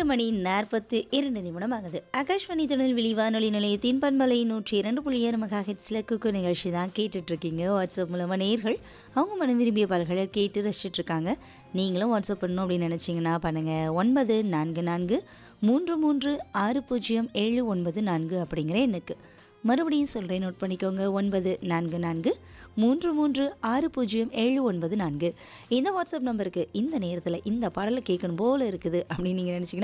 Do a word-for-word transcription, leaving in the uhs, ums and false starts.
மணி நாற்பத்து இரண்டு நிமிடம் ஆகுது. ஆகாஷ்வாணி திருநெல்வேலி வானொலி நிலையத்தின் பண்பலை நூற்றி இரண்டு புள்ளி ஏழு மெகா ஹெட்ஸில் குக்கு நிகழ்ச்சி தான் கேட்டுட்ருக்கீங்க. வாட்ஸ்அப் மூலமாக நேயர்கள் அவங்க மனம் விரும்பிய பாடல்களை கேட்டு ரசிச்சிட்ருக்காங்க. நீங்களும் வாட்ஸ்அப் பண்ணணும் அப்படின்னு நினச்சிங்கன்னா பண்ணுங்கள். ஒன்பது நான்கு நான்கு மூன்று மூன்று ஆறு பூஜ்ஜியம் ஏழு ஒன்பது நான்கு அப்படிங்கிற எண்ணுக்கு. மறுபடியும் சொல்கிறேன், நோட் பண்ணிக்கோங்க. ஒன்பது நான்கு நான்கு மூன்று மூன்று ஆறு பூஜ்ஜியம் ஏழு ஒன்பது நான்கு. இந்த வாட்ஸ்அப் நம்பருக்கு இந்த நேரத்தில் இந்த பாடலை கேட்கணும் போல் இருக்குது அப்படின்னு நீங்கள் நினச்சிங்கன்னா